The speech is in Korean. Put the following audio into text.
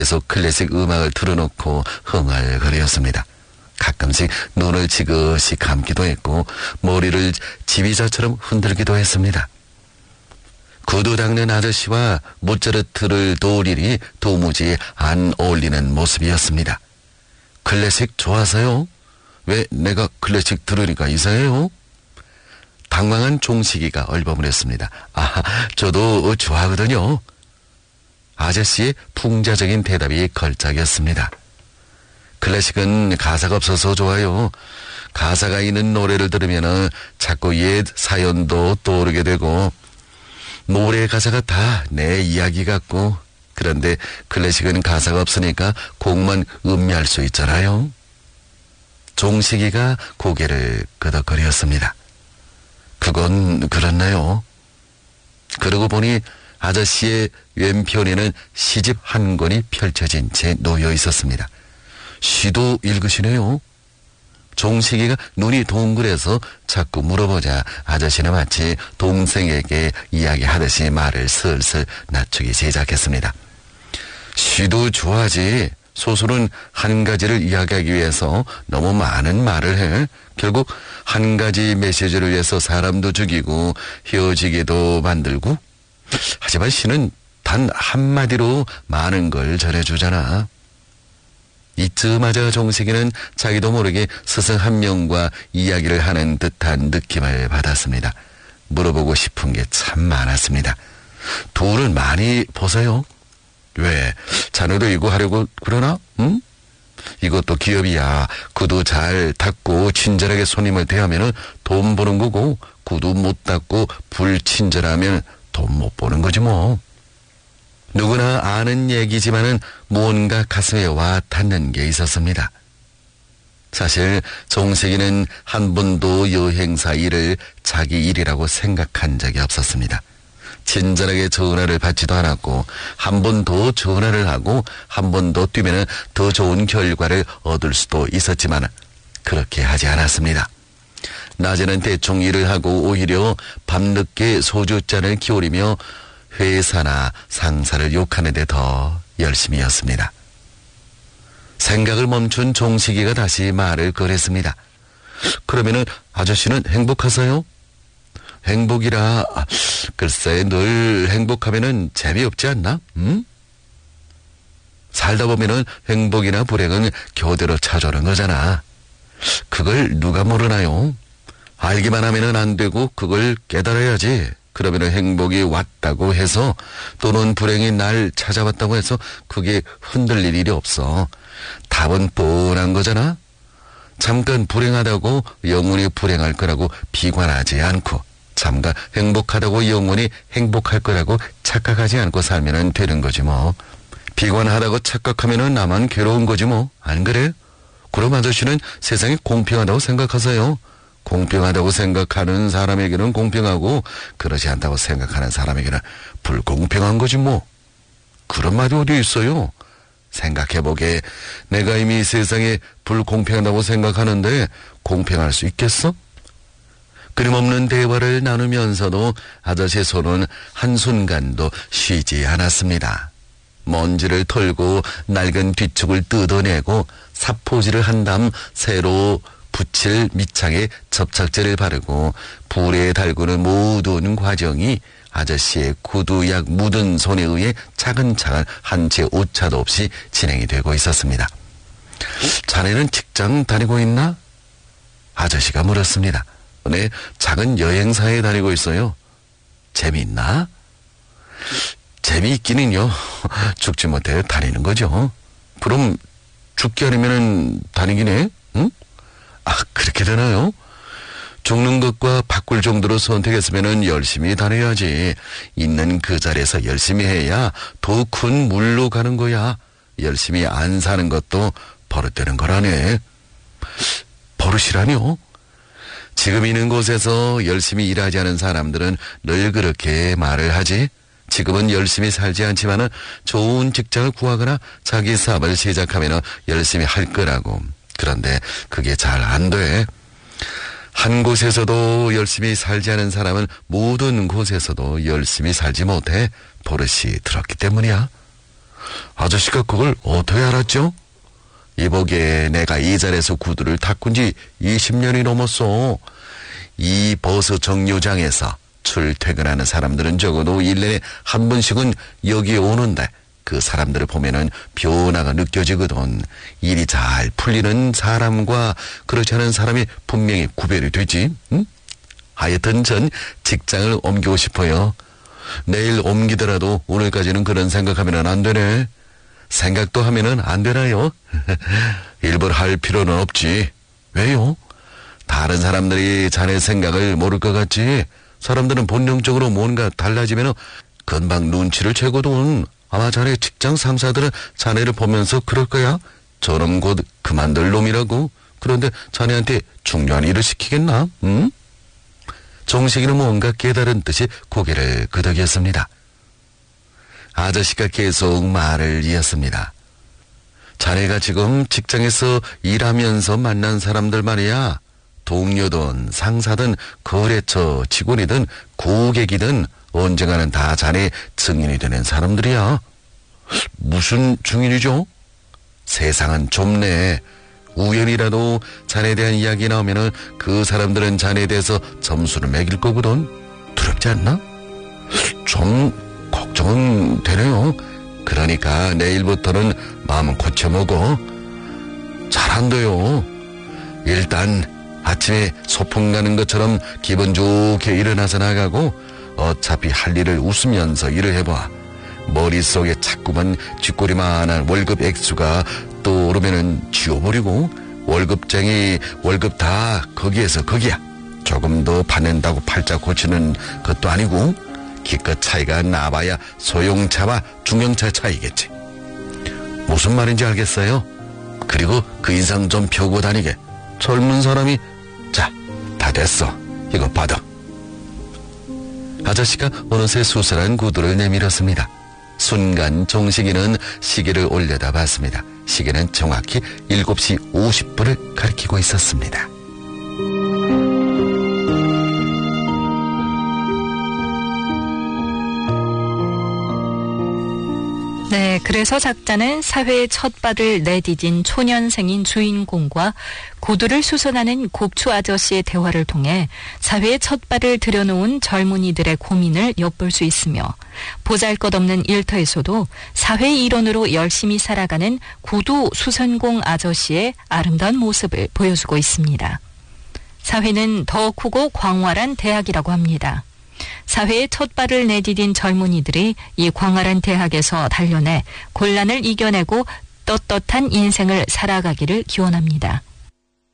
계속 클래식 음악을 틀어놓고 흥얼거렸습니다. 가끔씩 눈을 지그시 감기도 했고 머리를 지휘자처럼 흔들기도 했습니다. 구두 닦는 아저씨와 모차르트를 도우리니 도무지 안 어울리는 모습이었습니다. 클래식 좋아서요? 왜 내가 클래식 들으니까 이상해요? 당황한 종식이가 얼버무렸습니다. 저도 좋아하거든요. 아저씨의 풍자적인 대답이 걸작이었습니다. 클래식은 가사가 없어서 좋아요. 가사가 있는 노래를 들으면 자꾸 옛 사연도 떠오르게 되고 노래 가사가 다 내 이야기 같고 그런데 클래식은 가사가 없으니까 곡만 음미할 수 있잖아요. 종식이가 고개를 끄덕거렸습니다. 그건 그렇네요. 그러고 보니 아저씨의 왼편에는 시집 한 권이 펼쳐진 채 놓여 있었습니다. 시도 읽으시네요. 종식이가 눈이 동그래서 자꾸 물어보자 아저씨는 마치 동생에게 이야기하듯이 말을 슬슬 낮추기 시작했습니다. 시도 좋아하지. 소설은 한 가지를 이야기하기 위해서 너무 많은 말을 해. 결국 한 가지 메시지를 위해서 사람도 죽이고 헤어지게도 만들고. 하지만 시는 단 한마디로 많은 걸 전해주잖아. 이쯤마저 종식이는 자기도 모르게 스승 한 명과 이야기를 하는 듯한 느낌을 받았습니다. 물어보고 싶은 게 참 많았습니다. 돈을 많이 버세요? 왜? 자네도 이거 하려고 그러나? 응? 이것도 기업이야. 구두 잘 닦고 친절하게 손님을 대하면 돈 버는 거고 구두 못 닦고 불친절하면 돈 못 버는 거지 뭐. 누구나 아는 얘기지만은 무언가 가슴에 와 닿는 게 있었습니다. 사실 종식이는 한 번도 여행사 일을 자기 일이라고 생각한 적이 없었습니다. 친절하게 전화를 받지도 않았고 한 번 더 전화를 하고 한 번 더 뛰면 더 좋은 결과를 얻을 수도 있었지만 그렇게 하지 않았습니다. 낮에는 대충 일을 하고 오히려 밤늦게 소주잔을 기울이며 회사나 상사를 욕하는 데 더 열심히였습니다. 생각을 멈춘 종식이가 다시 말을 꺼냈습니다. 그러면은 아저씨는 행복하세요? 행복이라 글쎄 늘 행복하면은 재미없지 않나? 응? 살다 보면은 행복이나 불행은 교대로 찾아오는 거잖아. 그걸 누가 모르나요? 알기만 하면은 안 되고 그걸 깨달아야지. 그러면은 행복이 왔다고 해서 또는 불행이 날 찾아왔다고 해서 그게 흔들릴 일이 없어. 답은 뻔한 거잖아. 잠깐 불행하다고 영원히 불행할 거라고 비관하지 않고 잠깐 행복하다고 영원히 행복할 거라고 착각하지 않고 살면 되는 거지 뭐. 비관하다고 착각하면은 나만 괴로운 거지 뭐. 안 그래? 그럼 아저씨는 세상이 공평하다고 생각하세요? 공평하다고 생각하는 사람에게는 공평하고 그렇지 않다고 생각하는 사람에게는 불공평한 거지 뭐. 그런 말이 어디 있어요? 생각해보게. 내가 이미 세상에 불공평하다고 생각하는데 공평할 수 있겠어? 끊임없는 대화를 나누면서도 아저씨의 손은 한순간도 쉬지 않았습니다. 먼지를 털고 낡은 뒤축을 뜯어내고 사포질을 한 다음 새로 붙일 밑창에 접착제를 바르고 불에 달구는 모든 과정이 아저씨의 구두약 묻은 손에 의해 차근차근 한 채 오차도 없이 진행이 되고 있었습니다. 자네는 직장 다니고 있나? 아저씨가 물었습니다. 네, 작은 여행사에 다니고 있어요. 재미있나? 재미있기는요. 죽지 못해 다니는 거죠. 그럼 죽기 아니면 다니긴 해? 응? 그렇게 되나요? 죽는 것과 바꿀 정도로 선택했으면 열심히 다녀야지. 있는 그 자리에서 열심히 해야 더 큰 물로 가는 거야. 열심히 안 사는 것도 버릇되는 거라네. 버릇이라뇨? 지금 있는 곳에서 열심히 일하지 않은 사람들은 늘 그렇게 말을 하지. 지금은 열심히 살지 않지만은 좋은 직장을 구하거나 자기 사업을 시작하면 열심히 할 거라고. 그런데 그게 잘 안 돼. 한 곳에서도 열심히 살지 않은 사람은 모든 곳에서도 열심히 살지 못해. 버릇이 들었기 때문이야. 아저씨가 그걸 어떻게 알았죠? 이보게 내가 이 자리에서 구두를 닦은 지 20년이 넘었어. 이 버스 정류장에서 출퇴근하는 사람들은 적어도 1년에 한 번씩은 여기에 오는데 그 사람들을 보면은 변화가 느껴지거든. 일이 잘 풀리는 사람과 그렇지 않은 사람이 분명히 구별이 되지. 응? 하여튼 전 직장을 옮기고 싶어요. 내일 옮기더라도 오늘까지는 그런 생각하면은 안 되네. 생각도 하면은 안 되나요? 일부러 할 필요는 없지. 왜요? 다른 사람들이 자네 생각을 모를 것 같지. 사람들은 본능적으로 뭔가 달라지면은 금방 눈치를 채거든. 아마 자네 직장 상사들은 자네를 보면서 그럴 거야. 저놈 곧 그만둘 놈이라고. 그런데 자네한테 중요한 일을 시키겠나? 응? 정식이는 뭔가 깨달은 듯이 고개를 끄덕였습니다. 아저씨가 계속 말을 이었습니다. 자네가 지금 직장에서 일하면서 만난 사람들 말이야. 동료든 상사든 거래처 직원이든 고객이든 언젠가는 다 자네 증인이 되는 사람들이야. 무슨 증인이죠? 세상은 좁네. 우연이라도 자네에 대한 이야기 나오면은 그 사람들은 자네에 대해서 점수를 매길 거거든. 두렵지 않나? 좀 걱정은 되네요. 그러니까 내일부터는 마음은 고쳐먹어. 잘 안 돼요. 일단 아침에 소풍 가는 것처럼 기분 좋게 일어나서 나가고 어차피 할 일을 웃으면서 일을 해봐. 머릿속에 자꾸만 쥐꼬리만한 월급 액수가 떠오르면은 지워버리고 월급쟁이 월급 다 거기에서 거기야. 조금 더 받는다고 팔자 고치는 것도 아니고 기껏 차이가 나봐야 소형차와 중형차 차이겠지. 무슨 말인지 알겠어요? 그리고 그 인상 좀 펴고 다니게. 젊은 사람이 자, 다 됐어. 이거 받아. 아저씨가 어느새 수선한 구두를 내밀었습니다. 순간 정식이는 시계를 올려다봤습니다. 시계는 정확히 7시 50분을 가리키고 있었습니다. 네, 그래서 작자는 사회의 첫발을 내디딘 초년생인 주인공과 구두를 수선하는 곡초 아저씨의 대화를 통해 사회의 첫발을 들여놓은 젊은이들의 고민을 엿볼 수 있으며 보잘것없는 일터에서도 사회의 일원으로 열심히 살아가는 구두 수선공 아저씨의 아름다운 모습을 보여주고 있습니다. 사회는 더 크고 광활한 대학이라고 합니다. 사회의 첫발을 내디딘 젊은이들이 이 광활한 대학에서 단련해 곤란을 이겨내고 떳떳한 인생을 살아가기를 기원합니다.